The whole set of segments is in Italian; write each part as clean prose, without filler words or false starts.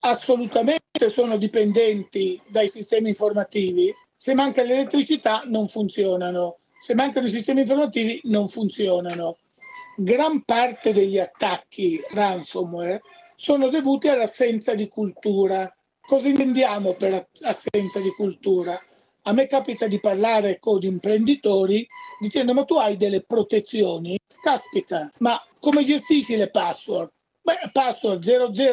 Assolutamente sono dipendenti dai sistemi informativi. Se manca l'elettricità non funzionano, se mancano i sistemi informativi non funzionano. Gran parte degli attacchi ransomware sono dovuti all'assenza di cultura. Cosa intendiamo per assenza di cultura? A me capita di parlare con imprenditori dicendo: ma tu hai delle protezioni? Caspita, ma come gestisci le password? Beh, password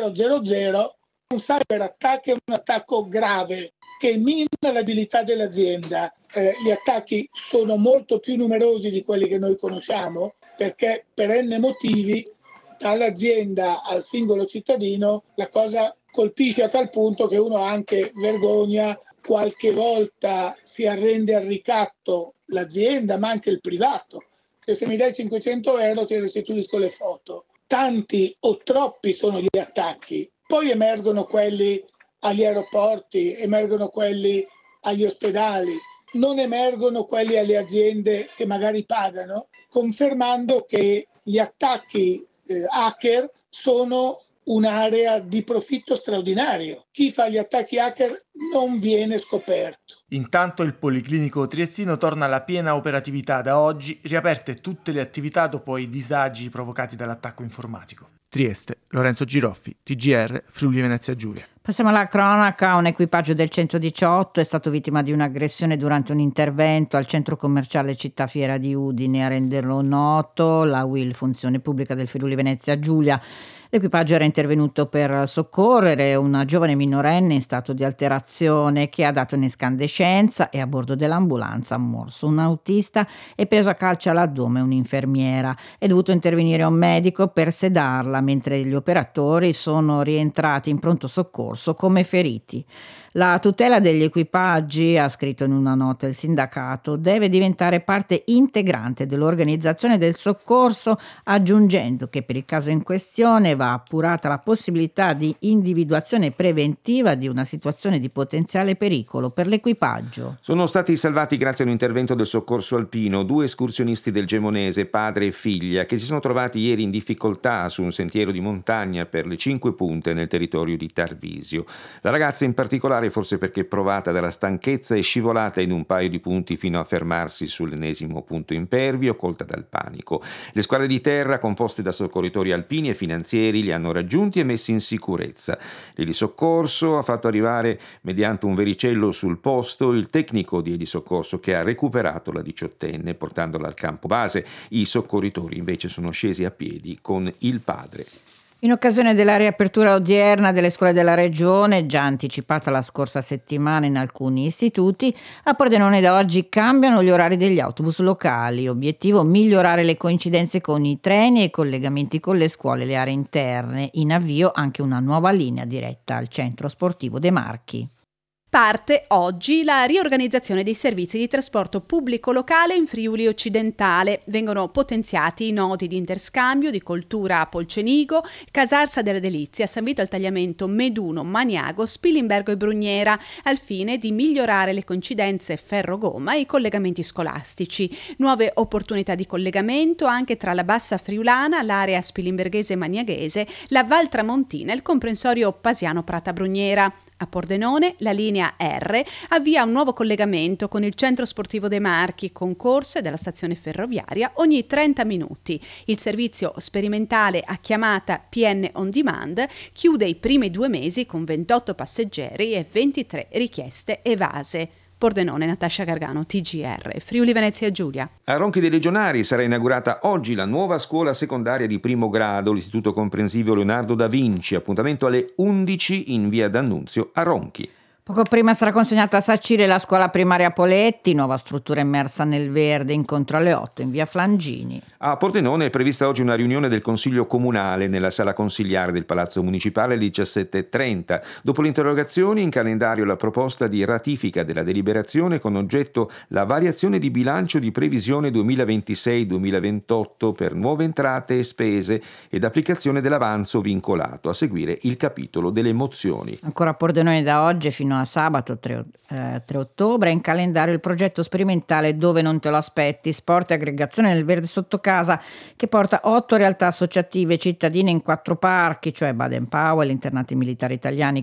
0000. Un cyber attack è un attacco grave che mina l'abilità dell'azienda. Gli attacchi sono molto più numerosi di quelli che noi conosciamo, perché per n motivi, dall'azienda al singolo cittadino, la cosa colpisce a tal punto che uno ha anche vergogna, qualche volta si arrende al ricatto l'azienda, ma anche il privato, che se mi dai 500 euro ti restituisco le foto. Tanti o troppi sono gli attacchi. Poi emergono quelli agli aeroporti, emergono quelli agli ospedali, non emergono quelli alle aziende che magari pagano, confermando che gli attacchi hacker sono un'area di profitto straordinario. Chi fa gli attacchi hacker non viene scoperto. Intanto il Policlinico Triestino torna alla piena operatività da oggi, riaperte tutte le attività dopo i disagi provocati dall'attacco informatico. Trieste, Lorenzo Giroffi, TGR, Friuli Venezia Giulia. Passiamo alla cronaca. Un equipaggio del 118 è stato vittima di un'aggressione durante un intervento al centro commerciale Città Fiera di Udine. A renderlo noto la UIL, Funzione Pubblica del Friuli Venezia Giulia. L'equipaggio era intervenuto per soccorrere una giovane minorenne in stato di alterazione che ha dato un'escandescenza e a bordo dell'ambulanza ha morso un autista e preso a calci all'addome un'infermiera. È dovuto intervenire un medico per sedarla, mentre gli operatori sono rientrati in pronto soccorso come feriti. La tutela degli equipaggi, ha scritto in una nota il sindacato, deve diventare parte integrante dell'organizzazione del soccorso, aggiungendo che per il caso in questione va appurata la possibilità di individuazione preventiva di una situazione di potenziale pericolo per l'equipaggio. Sono stati salvati grazie a un intervento del soccorso alpino 2 escursionisti del Gemonese, padre e figlia, che si sono trovati ieri in difficoltà su un sentiero di montagna per le 5 Punte nel territorio di Tarvisio. La ragazza in particolare, forse perché provata dalla stanchezza, è scivolata in un paio di punti fino a fermarsi sull'ennesimo punto impervio, colta dal panico. Le squadre di terra, composte da soccorritori alpini e finanzieri, li hanno raggiunti e messi in sicurezza. L'elisoccorso ha fatto arrivare, mediante un vericello sul posto, il tecnico di elisoccorso che ha recuperato la 18enne portandola al campo base. I soccorritori invece sono scesi a piedi con il padre. In occasione della riapertura odierna delle scuole della regione, già anticipata la scorsa settimana in alcuni istituti, a Pordenone da oggi cambiano gli orari degli autobus locali. Obiettivo: migliorare le coincidenze con i treni e i collegamenti con le scuole e le aree interne. In avvio anche una nuova linea diretta al centro sportivo De Marchi. Parte oggi la riorganizzazione dei servizi di trasporto pubblico locale in Friuli occidentale. Vengono potenziati i nodi di interscambio di Coltura a Polcenigo, Casarsa della Delizia, San Vito al Tagliamento, Meduno, Maniago, Spilimbergo e Brugnera, al fine di migliorare le coincidenze ferro-gomma e i collegamenti scolastici. Nuove opportunità di collegamento anche tra la Bassa Friulana, l'area spilimberghese e maniaghese, la Val Tramontina e il comprensorio Pasiano-Prata-Brugnera. A Pordenone la linea R avvia un nuovo collegamento con il centro sportivo De Marchi, con corse della stazione ferroviaria ogni 30 minuti. Il servizio sperimentale a chiamata PN On Demand chiude i primi 2 mesi con 28 passeggeri e 23 richieste evase. Pordenone, Natascia Gargano, TGR, Friuli Venezia Giulia. A Ronchi dei Legionari sarà inaugurata oggi la nuova scuola secondaria di primo grado, l'Istituto Comprensivo Leonardo da Vinci. Appuntamento alle 11 in via D'Annunzio a Ronchi. Poco prima sarà consegnata a Sacire la scuola primaria Poletti, nuova struttura immersa nel verde, incontro alle 8 in via Flangini. A Pordenone è prevista oggi una riunione del Consiglio Comunale nella sala consigliare del Palazzo Municipale alle 17:30. Dopo le interrogazioni, in calendario la proposta di ratifica della deliberazione con oggetto la variazione di bilancio di previsione 2026-2028 per nuove entrate e spese ed applicazione dell'avanzo vincolato. A seguire il capitolo delle mozioni. Ancora a Pordenone da oggi fino a sabato 3 ottobre è in calendario il progetto sperimentale Dove non te lo aspetti, sport e aggregazione nel verde sotto casa, che porta 8 realtà associative cittadine in 4 parchi, cioè Baden Powell, internati militari italiani